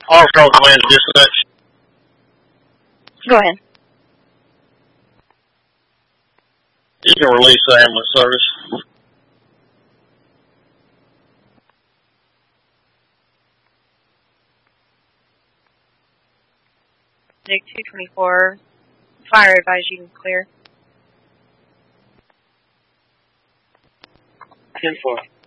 Also, Atlanta Dispatch. Go ahead. You can release the ambulance service. Dick 224. Fire advise you can clear. 10-4.